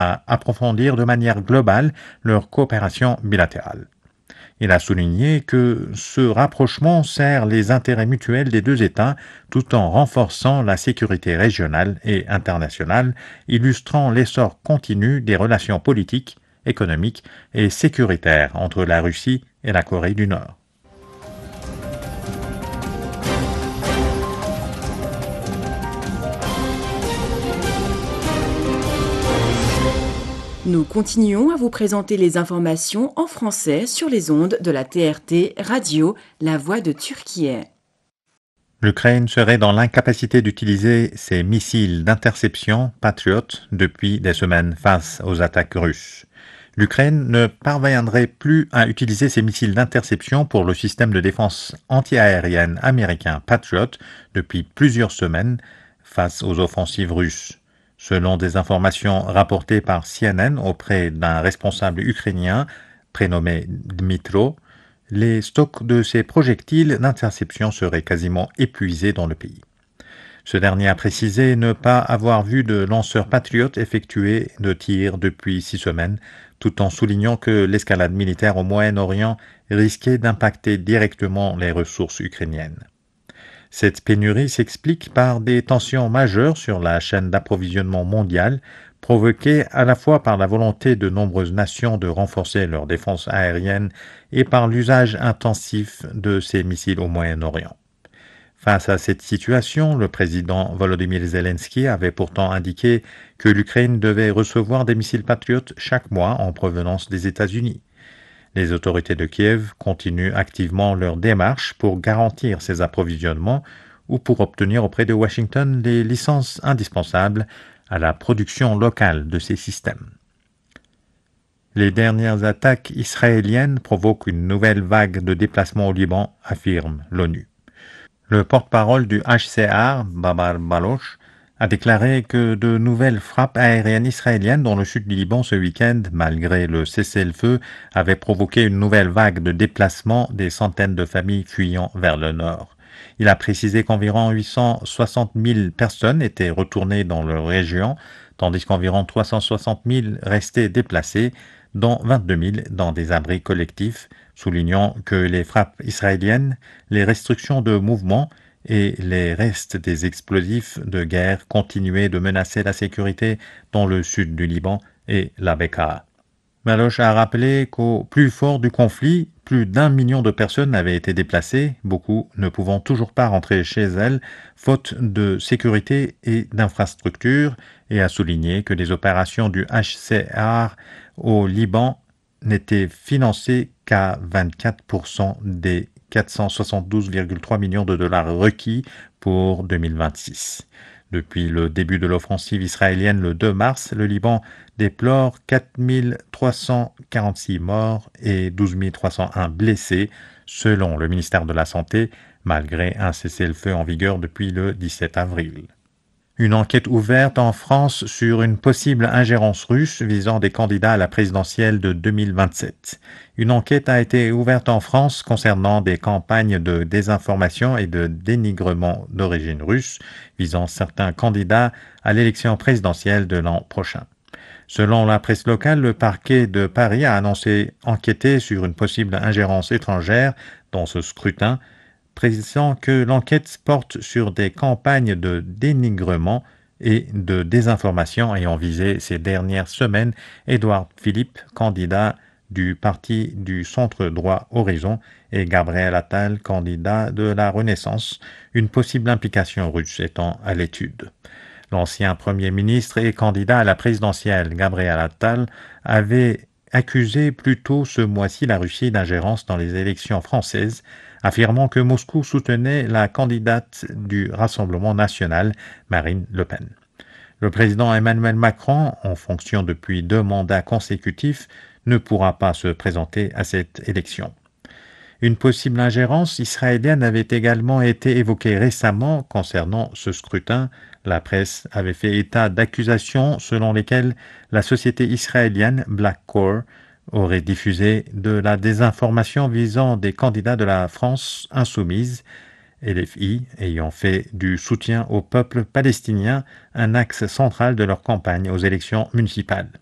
à approfondir de manière globale leur coopération bilatérale. Il a souligné que ce rapprochement sert les intérêts mutuels des deux États tout en renforçant la sécurité régionale et internationale, illustrant l'essor continu des relations politiques, économiques et sécuritaires entre la Russie et la Corée du Nord. Nous continuons à vous présenter les informations en français sur les ondes de la TRT Radio, La Voix de Turquie. L'Ukraine serait dans l'incapacité d'utiliser ses missiles d'interception Patriot depuis des semaines face aux attaques russes. L'Ukraine ne parviendrait plus à utiliser ses missiles d'interception pour le système de défense antiaérienne américain Patriot depuis plusieurs semaines face aux offensives russes. Selon des informations rapportées par CNN auprès d'un responsable ukrainien prénommé Dmitro, les stocks de ces projectiles d'interception seraient quasiment épuisés dans le pays. Ce dernier a précisé ne pas avoir vu de lanceurs patriotes effectuer de tirs depuis 6 semaines, tout en soulignant que l'escalade militaire au Moyen-Orient risquait d'impacter directement les ressources ukrainiennes. Cette pénurie s'explique par des tensions majeures sur la chaîne d'approvisionnement mondiale, provoquées à la fois par la volonté de nombreuses nations de renforcer leur défense aérienne et par l'usage intensif de ces missiles au Moyen-Orient. Face à cette situation, le président Volodymyr Zelensky avait pourtant indiqué que l'Ukraine devait recevoir des missiles Patriot chaque mois en provenance des États-Unis. Les autorités de Kiev continuent activement leur démarche pour garantir ces approvisionnements ou pour obtenir auprès de Washington les licences indispensables à la production locale de ces systèmes. Les dernières attaques israéliennes provoquent une nouvelle vague de déplacements au Liban, affirme l'ONU. Le porte-parole du HCR, Babar Baloch, a déclaré que de nouvelles frappes aériennes israéliennes dans le sud du Liban ce week-end, malgré le cessez-le-feu, avaient provoqué une nouvelle vague de déplacements des centaines de familles fuyant vers le nord. Il a précisé qu'environ 860 000 personnes étaient retournées dans leur région, tandis qu'environ 360 000 restaient déplacées, dont 22 000 dans des abris collectifs, soulignant que les frappes israéliennes, les restrictions de mouvement et les restes des explosifs de guerre continuaient de menacer la sécurité dans le sud du Liban et la Bekaa. Baloch a rappelé qu'au plus fort du conflit, plus d'1 million de personnes avaient été déplacées, beaucoup ne pouvant toujours pas rentrer chez elles, faute de sécurité et d'infrastructures, et a souligné que les opérations du HCR au Liban n'étaient financées qu'à 24% des 472,3 millions de dollars requis pour 2026. Depuis le début de l'offensive israélienne le 2 mars, le Liban déplore 4 346 morts et 12 301 blessés, selon le ministère de la Santé, malgré un cessez-le-feu en vigueur depuis le 17 avril. Une enquête ouverte en France sur une possible ingérence russe visant des candidats à la présidentielle de 2027. Une enquête a été ouverte en France concernant des campagnes de désinformation et de dénigrement d'origine russe visant certains candidats à l'élection présidentielle de l'an prochain. Selon la presse locale, le parquet de Paris a annoncé enquêter sur une possible ingérence étrangère dans ce scrutin, précisant que l'enquête porte sur des campagnes de dénigrement et de désinformation ayant visé ces dernières semaines Édouard Philippe, candidat du parti du centre droit Horizon, et Gabriel Attal, candidat de la Renaissance, une possible implication russe étant à l'étude. L'ancien Premier ministre et candidat à la présidentielle, Gabriel Attal, avait accusé plus tôt ce mois-ci la Russie d'ingérence dans les élections françaises, affirmant que Moscou soutenait la candidate du Rassemblement national, Marine Le Pen. Le président Emmanuel Macron, en fonction depuis 2 mandats consécutifs, ne pourra pas se présenter à cette élection. Une possible ingérence israélienne avait également été évoquée récemment concernant ce scrutin. La presse avait fait état d'accusations selon lesquelles la société israélienne Black Core aurait diffusé de la désinformation visant des candidats de la France insoumise, LFI, ayant fait du soutien au peuple palestinien un axe central de leur campagne aux élections municipales.